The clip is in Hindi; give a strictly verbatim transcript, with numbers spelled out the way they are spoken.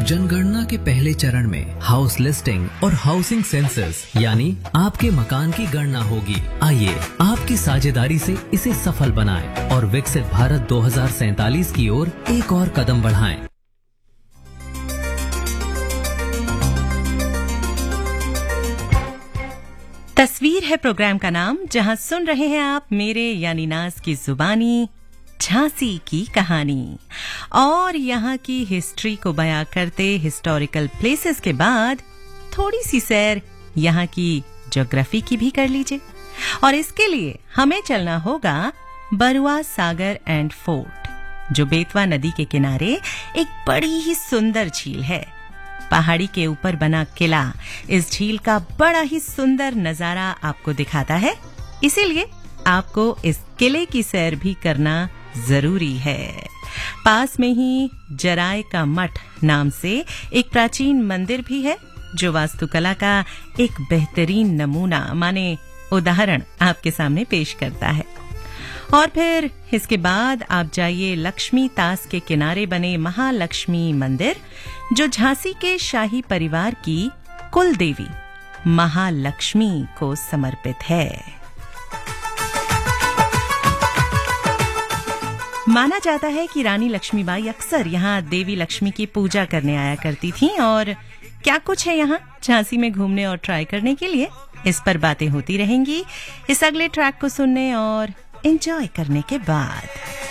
जनगणना के पहले चरण में हाउस लिस्टिंग और हाउसिंग सेंसस यानी आपके मकान की गणना होगी। आइए आपकी साझेदारी से इसे सफल बनाएं और विकसित भारत दो हज़ार सैंतालीस की ओर एक और कदम बढ़ाएं। तस्वीर है प्रोग्राम का नाम, जहां सुन रहे हैं आप मेरे यानी नाज की जुबानी झांसी की कहानी। और यहाँ की हिस्ट्री को बयां करते हिस्टोरिकल प्लेसेस के बाद थोड़ी सी सैर यहाँ की ज्योग्राफी की भी कर लीजिए। और इसके लिए हमें चलना होगा बरुआ सागर एंड फोर्ट, जो बेतवा नदी के किनारे एक बड़ी ही सुंदर झील है। पहाड़ी के ऊपर बना किला इस झील का बड़ा ही सुंदर नजारा आपको दिखाता है, इसीलिए आपको इस किले की सैर भी करना जरूरी है। पास में ही जराय का मठ नाम से एक प्राचीन मंदिर भी है, जो वास्तुकला का एक बेहतरीन नमूना माने उदाहरण आपके सामने पेश करता है। और फिर इसके बाद आप जाइए लक्ष्मी तास के किनारे बने महालक्ष्मी मंदिर, जो झांसी के शाही परिवार की कुल देवी महालक्ष्मी को समर्पित है। माना जाता है कि रानी लक्ष्मीबाई अक्सर यहाँ देवी लक्ष्मी की पूजा करने आया करती थीं। और क्या कुछ है यहाँ झांसी में घूमने और ट्राई करने के लिए, इस पर बातें होती रहेंगी इस अगले ट्रैक को सुनने और एंजॉय करने के बाद।